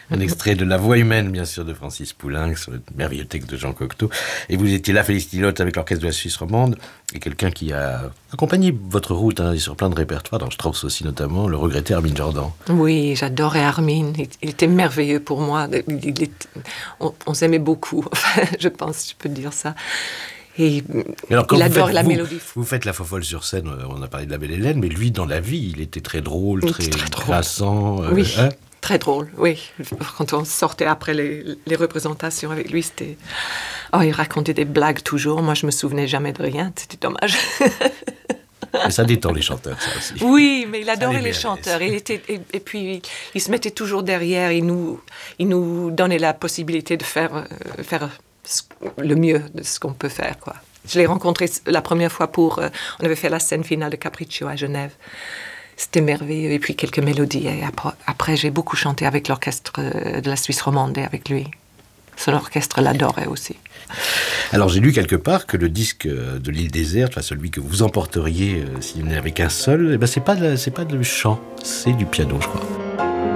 Un extrait de La Voix humaine, bien sûr, de Francis Poulenc, sur le merveilleux texte de Jean Cocteau. Et vous étiez là, Félix Lillotte, avec l'Orchestre de la Suisse romande, et quelqu'un qui a accompagné votre route sur plein de répertoires, dans Strauss aussi notamment, le regretté Armin Jordan. Oui, j'adorais Armin. Il était merveilleux pour moi. On s'aimait beaucoup, je pense, je peux dire ça. Et alors, il adore la mélodie. Vous faites la fofolle sur scène, on a parlé de La Belle Hélène, mais lui, dans la vie, il était très drôle, très glaçant. Oui, très drôle, oui. Quand on sortait après les représentations avec lui, c'était... Oh, il racontait des blagues toujours. Moi, je me souvenais jamais de rien. C'était dommage. Mais ça détend les chanteurs, ça aussi. Oui, mais il adorait les chanteurs. Et puis, il se mettait toujours derrière. Il nous donnait la possibilité de faire le mieux de ce qu'on peut faire, quoi. Je l'ai rencontré la première fois on avait fait la scène finale de Capriccio à Genève. C'était merveilleux. Et puis quelques mélodies. Et après, j'ai beaucoup chanté avec l'orchestre de la Suisse romande et avec lui. Son orchestre l'adorait aussi. Alors, j'ai lu quelque part que le disque de l'île déserte, enfin celui que vous emporteriez s'il n'y en avait qu'un seul, c'est pas le chant, c'est du piano, je crois.